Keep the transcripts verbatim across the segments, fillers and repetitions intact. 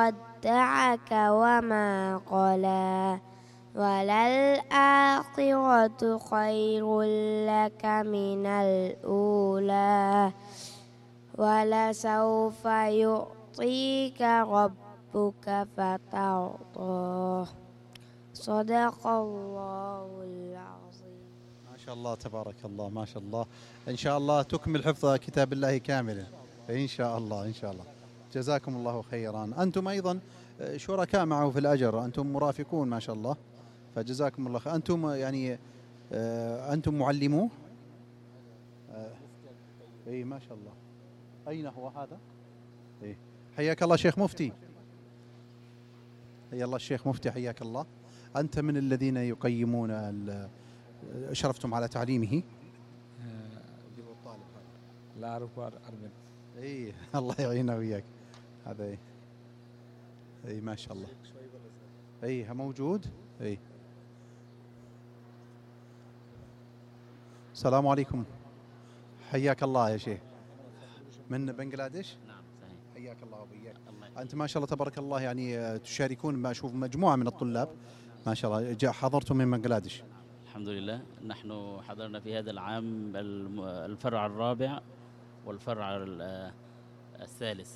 ودعك وما قلى وللآخرة خير لك من الأولى ولسوف يعطيك ربك فترضى صدق الله العظيم. ما شاء الله تبارك الله، ما شاء الله. إن شاء الله تكمل حفظ كتاب الله كاملا إن شاء الله إن شاء الله. جزاكم الله خيرا. أنتم أيضا شركاء معه في الأجر، أنتم مرافقون ما شاء الله، فجزاكم الله خير. أنتم يعني أنتم معلموه؟ إيه ما شاء الله. أين هو هذا؟ إيه حياك الله شيخ مفتي. حيا الله الشيخ مفتي، حياك الله. أنت من الذين يقيمون، أشرفتم على تعليمه؟ لا أعرف أربن. إيه الله يعينه وياك. هذا إيه إيه ما شاء الله. إيه موجود. إيه السلام عليكم، حياك الله يا شيخ. من بنغلاديش؟ نعم صحيح. حياك الله وبياك. أنت ما شاء الله تبارك الله يعني تشاركون، ما أشوف مجموعة من الطلاب ما شاء الله جاء حضرتم من بنغلاديش. الحمد لله، نحن حضرنا في هذا العام الفرع الرابع والفرع الثالث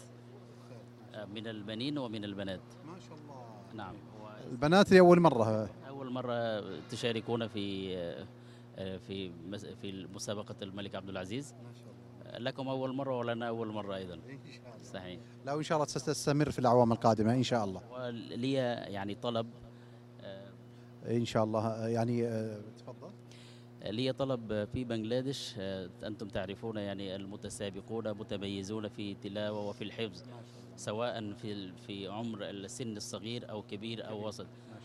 من البنين ومن البنات. ما شاء الله. نعم. البنات لأول مرة أول مرة تشاركون في في في مسابقة الملك عبد العزيز. ما شاء الله. لكم أول مرة ولنا أول مرة أيضا. إن شاء الله. صحيح. لا وإن شاء الله ستستمر في الأعوام القادمة إن شاء الله. ولي يعني طلب إن شاء الله يعني تفضل. لي طلب في بنغلاديش، أنتم تعرفون يعني المتسابقون متميزون في التلاوة وفي الحفظ، سواء في في عمر السن الصغير أو كبير أو وسط.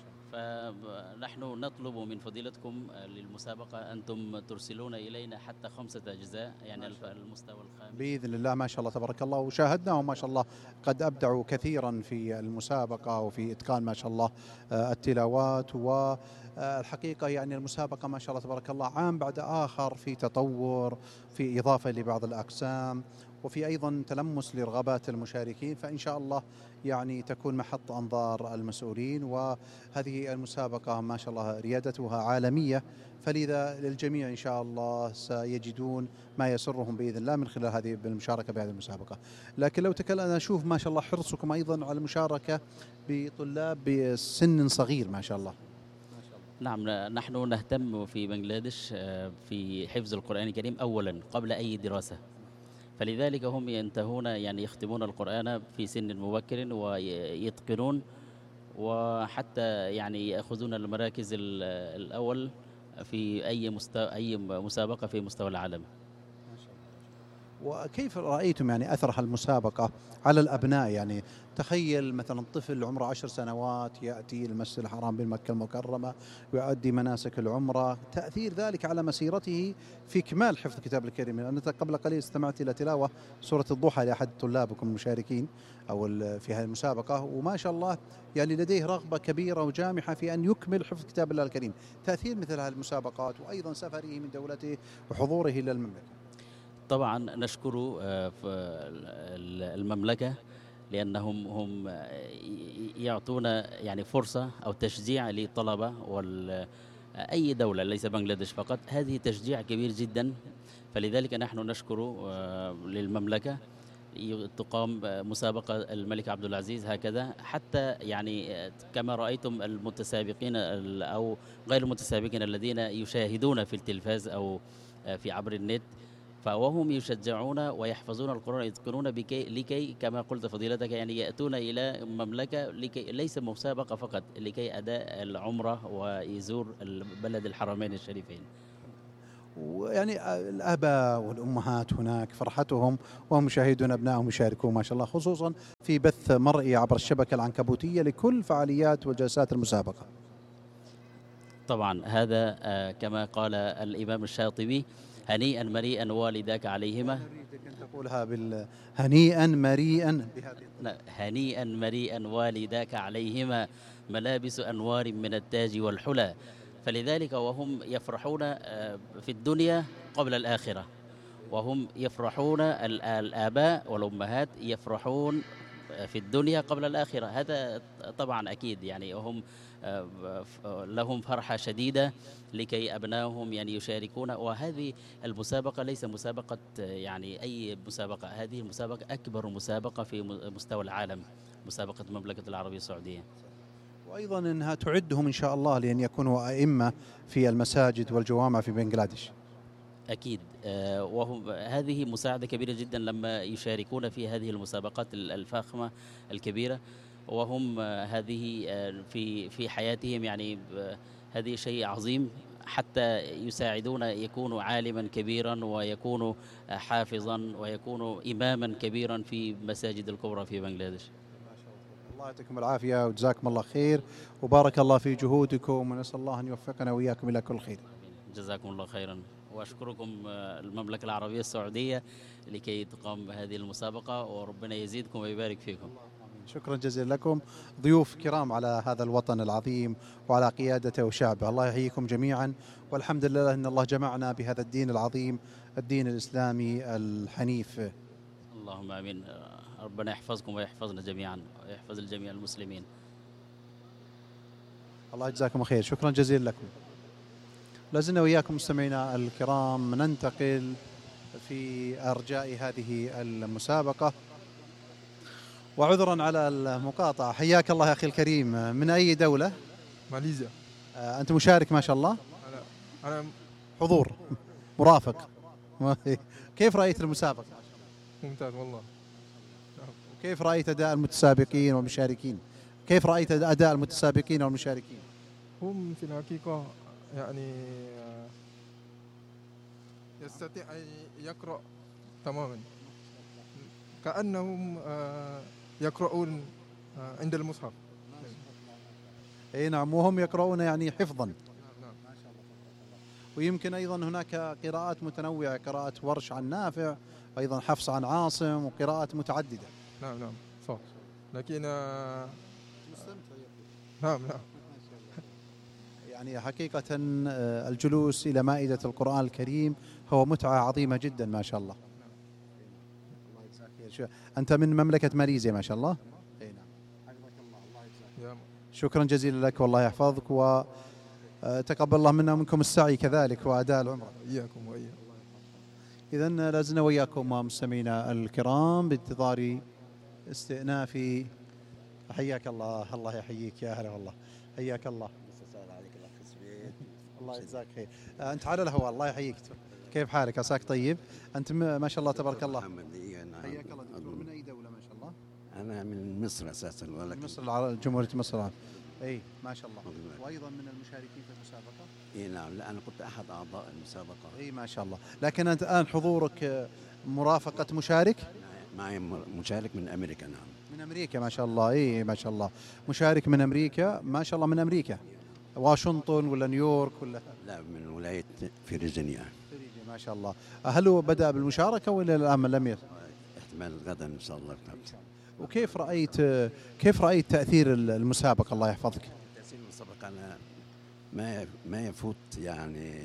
فنحن نطلب من فضيلتكم للمسابقة أنتم ترسلون إلينا حتى خمسة أجزاء، يعني المستوى الخامس بإذن الله. ما شاء الله تبارك الله، وشاهدناهم ما شاء الله قد أبدعوا كثيرا في المسابقة وفي إتقان ما شاء الله التلاوات. والحقيقة يعني المسابقة ما شاء الله تبارك الله عام بعد آخر في تطور، في إضافة لبعض الأقسام، وفي أيضا تلمس لرغبات المشاركين، فإن شاء الله يعني تكون محط أنظار المسؤولين. وهذه المسابقة ما شاء الله ريادتها عالمية، فلذا للجميع إن شاء الله سيجدون ما يسرهم بإذن الله من خلال هذه المشاركة بهذه المسابقة. لكن لو تكلمنا نشوف ما شاء الله حرصكم أيضا على المشاركة بطلاب بسن صغير ما شاء الله. نعم، نحن نهتم في بنغلاديش في حفظ القرآن الكريم أولا قبل أي دراسة، فلذلك هم ينتهون يعني يختمون القرآن في سن مبكر ويتقنون، وحتى يعني يأخذون المراكز الأول في أي مستوى أي مسابقة في مستوى العالم. وكيف رأيتم يعني أثر المسابقة على الأبناء؟ يعني تخيل مثلا طفل عمره عشر سنوات يأتي المسجد الحرام بمكة المكرمة ويؤدي مناسك العمرة، تأثير ذلك على مسيرته في إكمال حفظ الكتاب الكريم. أنت قبل قليل استمعت إلى تلاوة سورة الضحى لأحد طلابكم المشاركين أو في هذه المسابقة، وما شاء الله يعني لديه رغبة كبيرة وجامحة في أن يكمل حفظ كتاب الله الكريم. تأثير مثل هذه المسابقات وأيضا سفره من دولته وحضوره إلى المملكة. طبعا نشكر المملكة لأنهم هم يعطون يعني فرصة أو تشجيع للطلبة وأي دولة ليس بنغلاديش فقط، هذه تشجيع كبير جدا. فلذلك نحن نشكر للمملكة تقام مسابقة الملك عبد العزيز هكذا، حتى يعني كما رأيتم المتسابقين أو غير المتسابقين الذين يشاهدون في التلفاز أو في عبر النت، فوهم يشجعون ويحفظون القرآن يتقنون بكي لكي كما قلت فضيلتك يعني يأتون إلى مملكة لكي ليس مسابقة فقط، لكي أداء العمرة ويزور البلد الحرمين الشريفين. ويعني الآباء والأمهات هناك فرحتهم وهم يشاهدون أبنائهم يشاركون ما شاء الله، خصوصا في بث مرئي عبر الشبكة العنكبوتية لكل فعاليات وجلسات المسابقة. طبعا هذا كما قال الإمام الشاطبي: هنيئا مريئا والداك عليهما. أريدك أن تقولها بال هنيئا مريئا لا، هنيئا مريئا والداك عليهما ملابس أنوار من التاج والحلى. فلذلك وهم يفرحون في الدنيا قبل الآخرة، وهم يفرحون الآباء والأمهات يفرحون في الدنيا قبل الآخرة. هذا طبعا أكيد يعني هم لهم فرحة شديدة لكي أبنائهم يعني يشاركون. وهذه المسابقة ليس مسابقة يعني أي مسابقة، هذه المسابقة أكبر مسابقة في مستوى العالم، مسابقة المملكة العربية السعودية. وأيضا أنها تعدهم إن شاء الله لأن يكونوا أئمة في المساجد والجوامع في بنغلاديش. أكيد، وهم هذه مساعدة كبيرة جدا لما يشاركون في هذه المسابقات الفاخمة الكبيرة، وهم هذه في في حياتهم يعني هذه شيء عظيم، حتى يساعدون يكونوا عالما كبيرا ويكونوا حافظا ويكونوا إماما كبيرا في مساجد الكبرى في بنغلاديش. الله يعطيكم العافية وجزاكم الله خير وبارك الله في جهودكم، ونسأل الله أن يوفقنا وإياكم إلى كل خير. جزاكم الله خيرا، وأشكركم المملكة العربية السعودية لكي تقام هذه المسابقة، وربنا يزيدكم ويبارك فيكم. شكرا جزيلا لكم ضيوف كرام على هذا الوطن العظيم وعلى قيادته وشعبه. الله يحييكم جميعا، والحمد لله أن الله جمعنا بهذا الدين العظيم، الدين الإسلامي الحنيف. اللهم آمين. ربنا يحفظكم ويحفظنا جميعا ويحفظ الجميع المسلمين. الله يجزاكم خير، شكرا جزيلا لكم. لازلنا وإياكم مستمعينا الكرام ننتقل في أرجاء هذه المسابقة، وعذرا على المقاطعة. حياك الله يا أخي الكريم، من أي دولة؟ ماليزيا. آه أنت مشارك ما شاء الله؟ أنا أنا حضور مرافق. كيف رأيت المسابقة؟ ممتاز والله. كيف رأيت أداء المتسابقين والمشاركين؟ كيف رأيت أداء المتسابقين والمشاركين؟ هم في الحقيقة يعني يستطيع أن يقرأ تماما كأنهم يقرؤون عند المصحف. اي نعم، وهم يقرؤون يعني حفظا. نعم. ويمكن ايضا هناك قراءات متنوعه، قراءة ورش عن نافع، وايضا حفص عن عاصم، وقراءات متعدده. نعم نعم صح. لكن نعم نعم يعني حقيقة الجلوس إلى مائدة القرآن الكريم هو متعة عظيمة جدا ما شاء الله. أنت من مملكة ماليزيا ما شاء الله؟ أي نعم. شكرا جزيلا لك والله يحفظك، وتقبل الله منا ومنكم السعي كذلك وأداء العمرة. إياكم وإياكم. إذن لازلنا وإياكم مستمعينا الكرام بانتظار استئناف. حياك الله، الله يحييك يا هلا والله، حياك الله. الله يجزاك خير. أنت على الهواء، الله يحييك. كيف حالك؟ عساك طيب؟ أنت ما شاء الله تبارك الله. حياك الله دكتور. من أي دولة ما شاء الله؟ أنا من مصر أساسا. من مصر، جمهورية مصر. أي ما شاء الله. وأيضا من المشاركين في المسابقة؟ إي نعم. لا أنا كنت أحد أعضاء المسابقة. أي ما شاء الله. لكن أنت الآن حضورك مرافقة مشارك؟ معي مشارك من أمريكا. نعم من أمريكا ما شاء الله. أي ما شاء الله، مشارك من أمريكا ما شاء الله. من أمريكا واشنطن ولا نيويورك ولا؟ لا، من ولاية فيرجينيا. فيرجينيا ما شاء الله. هل هو بدأ بالمشاركة ولا الآن لم يصل؟ احتمال غدا إن شاء الله. وكيف رأيت كيف رأيت تأثير المسابقة الله يحفظك؟ تأثير المسابقة أنا ما ما يفوت يعني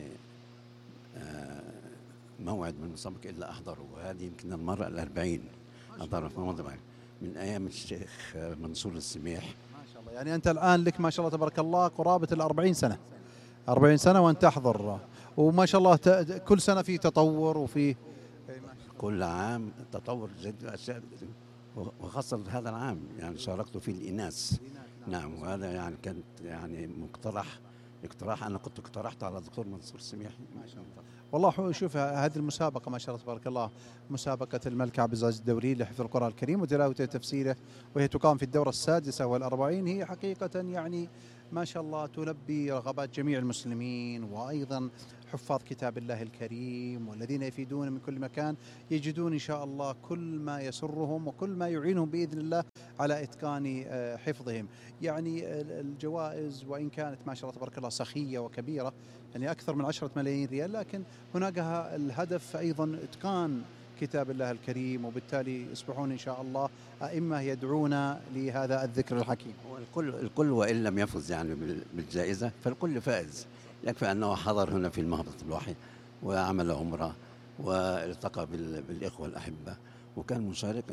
موعد من المسابقة إلا أحضره، وهذه يمكن المرة الأربعين أحضره في موضوع من أيام الشيخ منصور السميح. ما شاء الله. يعني أنت الآن لك ما شاء الله تبارك الله قرابة الأربعين سنة. أربعين سنة وأنت تحضر، وما شاء الله كل سنة في تطور وفي كل عام تطور جديد أشياء، وخاصة هذا العام يعني شاركت في الإناث. نعم، وهذا يعني كانت يعني مقترح اقتراح أنا كنت اقترحته على الدكتور منصور السميح. ما شاء الله. والله شوف هذه المسابقة ما شاء الله تبارك الله، مسابقة الملك عبد العزيز الدوري لحفظ القرآن الكريم وتلاوته وتفسيره، وهي تقام في الدورة السادسة والأربعين. هي حقيقة يعني ما شاء الله تلبي رغبات جميع المسلمين، وأيضا حفاظ كتاب الله الكريم والذين يفيدون من كل مكان يجدون إن شاء الله كل ما يسرهم وكل ما يعينهم بإذن الله على إتقان حفظهم. يعني الجوائز وإن كانت ما شاء الله تبارك الله سخية وكبيرة، يعني أكثر من عشرة ملايين ريال، لكن هناك الهدف أيضا إتقان كتاب الله الكريم، وبالتالي يصبحون إن شاء الله أئمة يدعون لهذا الذكر الحكيم. والكل الكل وإن لم يفز يعني بالجائزة فالكل فائز. يكفي أنه حضر هنا في المهبط الواحد وعمل عمرة والتقى بالإخوة الأحبة وكان مشاركا.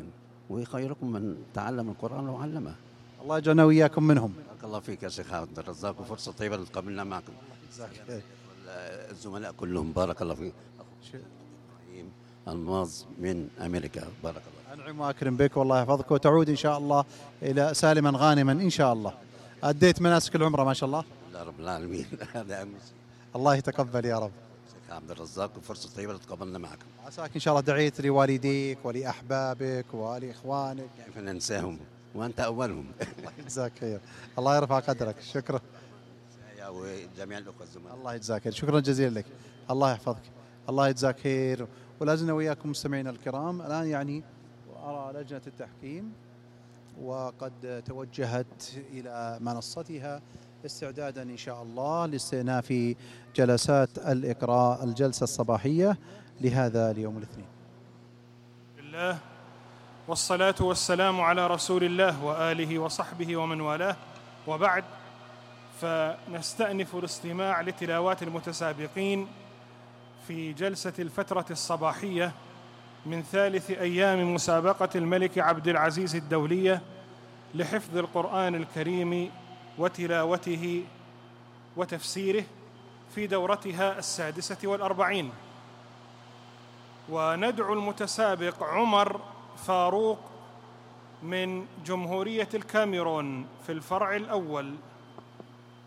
وخيركم من تعلم القرآن وعلمه. الله يجعلنا وإياكم منهم. بارك الله فيك يا شيخ عبد الرزاق، وفرصة طيبة أن تقابلنا معكم. الزملاء كلهم بارك الله فيك. إبراهيم الماظ من أمريكا، بارك الله. أنعم وأكرم بك والله يحفظك، وتعود إن شاء الله إلى سالما غانما إن شاء الله. أديت مناسك العمرة ما شاء الله. لا رب العالمين. هذا أمس. الله يتقبل يا رب. شيخ عبد الرزاق، وفرصة طيبة أن تقابلنا معكم. عساك إن شاء الله دعيت لوالديك ولأحبابك ولإخوانك. كيف ننساهم وأنت أولهم. الله يجزاك خير، الله يرفع قدرك. شكرا. وجميع الأخوة الزملاء. الله يجزاك خير، شكرا جزيلا لك، الله يحفظك، الله يجزاك خير. ولازلنا وياكم مستمعينا الكرام. الآن يعني أرى لجنة التحكيم وقد توجهت إلى منصتها استعدادا إن شاء الله لاستئناف جلسات الإقراء، الجلسة الصباحية لهذا اليوم الاثنين. الله والصلاة والسلام على رسول الله وآله وصحبه ومن والاه، وبعد، فنستأنف الاستماع لتلاوات المتسابقين في جلسة الفترة الصباحية من ثالث أيام مسابقة الملك عبد العزيز الدولية لحفظ القرآن الكريم وتلاوته وتفسيره في دورتها السادسة والأربعين. وندعو المتسابق عمر فاروق من جمهورية الكاميرون في الفرع الأول